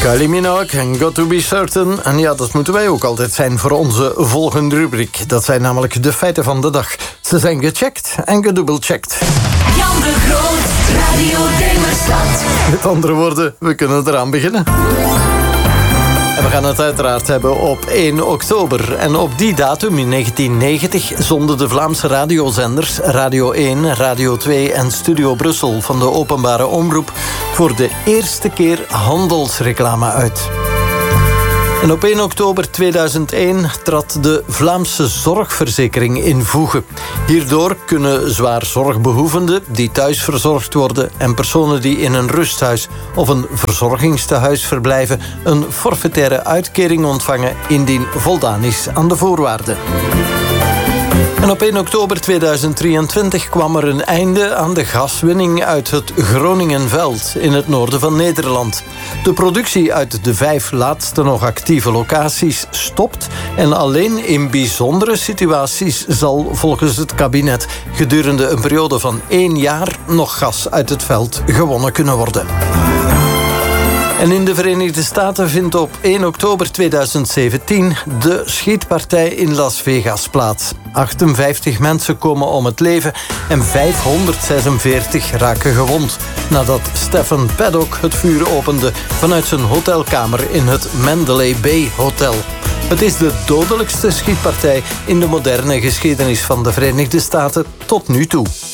Kylie Minogue en Got to be Certain. En ja, dat moeten wij ook altijd zijn voor onze volgende rubriek. Dat zijn namelijk de feiten van de dag. Ze zijn gecheckt en gedubbelcheckt. Jan de Groot, Radio Demerstad. Met andere woorden, we kunnen eraan beginnen. En we gaan het uiteraard hebben op 1 oktober. En op die datum in 1990 zonden de Vlaamse radiozenders Radio 1, Radio 2 en Studio Brussel van de openbare omroep voor de eerste keer handelsreclame uit. En op 1 oktober 2001 trad de Vlaamse zorgverzekering in voege. Hierdoor kunnen zwaar zorgbehoevenden die thuis verzorgd worden en personen die in een rusthuis of een verzorgingstehuis verblijven een forfaitaire uitkering ontvangen indien voldaan is aan de voorwaarden. En op 1 oktober 2023 kwam er een einde aan de gaswinning uit het Groningenveld in het noorden van Nederland. De productie uit de 5 laatste nog actieve locaties stopt en alleen in bijzondere situaties zal volgens het kabinet gedurende een periode van 1 jaar nog gas uit het veld gewonnen kunnen worden. En in de Verenigde Staten vindt op 1 oktober 2017 de schietpartij in Las Vegas plaats. 58 mensen komen om het leven en 546 raken gewond nadat Stephen Paddock het vuur opende vanuit zijn hotelkamer in het Mandalay Bay Hotel. Het is de dodelijkste schietpartij in de moderne geschiedenis van de Verenigde Staten tot nu toe.